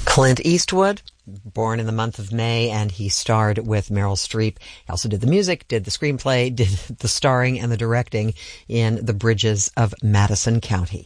Clint Eastwood, born in the month of May, and he starred with Meryl Streep. He also did the music, did the screenplay, did the starring and the directing in The Bridges of Madison County.